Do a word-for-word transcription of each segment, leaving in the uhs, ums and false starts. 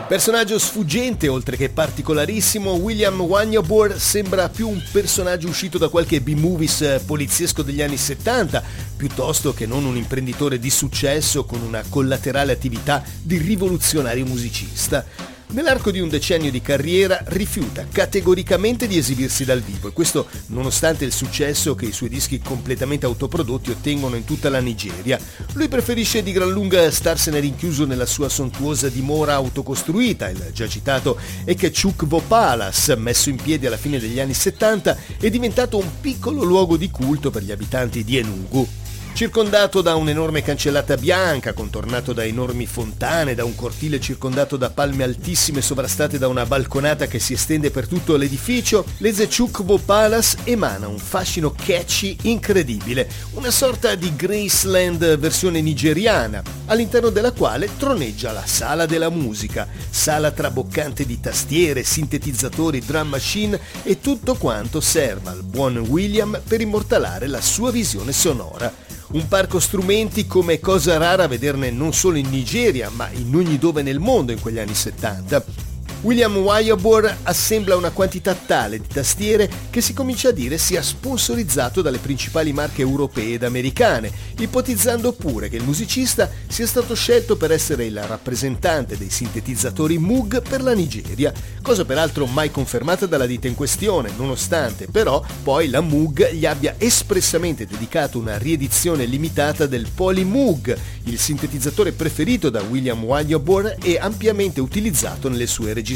Personaggio sfuggente oltre che particolarissimo, William Wanyabor sembra più un personaggio uscito da qualche B-movies poliziesco degli anni settanta, piuttosto che non un imprenditore di successo con una collaterale attività di rivoluzionario musicista. Nell'arco di un decennio di carriera rifiuta categoricamente di esibirsi dal vivo, e questo nonostante il successo che i suoi dischi completamente autoprodotti ottengono in tutta la Nigeria. Lui preferisce di gran lunga starsene rinchiuso nella sua sontuosa dimora autocostruita, il già citato Ekechukwu Palace, messo in piedi alla fine degli anni settanta, è diventato un piccolo luogo di culto per gli abitanti di Enugu. Circondato da un'enorme cancellata bianca, contornato da enormi fontane, da un cortile circondato da palme altissime sovrastate da una balconata che si estende per tutto l'edificio, l'Ekechukwu Palace emana un fascino catchy incredibile, una sorta di Graceland versione nigeriana, all'interno della quale troneggia la sala della musica, sala traboccante di tastiere, sintetizzatori, drum machine e tutto quanto serva al buon William per immortalare la sua visione sonora. Un parco strumenti come cosa rara vederne non solo in Nigeria, ma in ogni dove nel mondo in quegli anni settanta. William Wanyabor assembla una quantità tale di tastiere che si comincia a dire sia sponsorizzato dalle principali marche europee ed americane, ipotizzando pure che il musicista sia stato scelto per essere il rappresentante dei sintetizzatori Moog per la Nigeria, cosa peraltro mai confermata dalla ditta in questione, nonostante però poi la Moog gli abbia espressamente dedicato una riedizione limitata del Poly Moog, il sintetizzatore preferito da William Wanyabor e ampiamente utilizzato nelle sue registrazioni.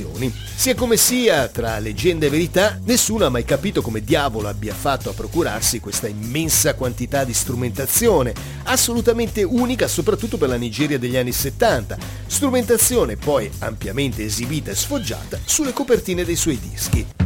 Sia come sia, tra leggenda e verità, nessuno ha mai capito come diavolo abbia fatto a procurarsi questa immensa quantità di strumentazione, assolutamente unica soprattutto per la Nigeria degli anni settanta, strumentazione poi ampiamente esibita e sfoggiata sulle copertine dei suoi dischi.